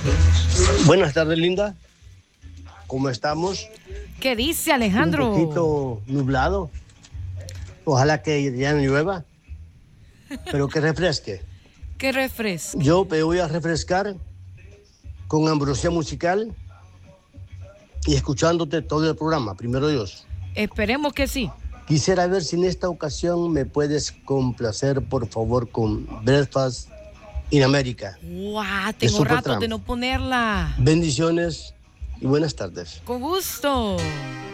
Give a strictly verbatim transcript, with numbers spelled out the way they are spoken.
Buenas tardes, Linda. ¿Cómo estamos? ¿Qué dice Alejandro? Un poquito nublado. Ojalá que ya no llueva, pero que refresque. ¿Qué refresque? Yo me voy a refrescar con ambrosía musical y escuchándote todo el programa, primero Dios. Esperemos que sí. Quisiera ver si en esta ocasión me puedes complacer, por favor, con Breakfast in America. ¡Guau! Tengo rato de no ponerla. Bendiciones y buenas tardes. Con gusto.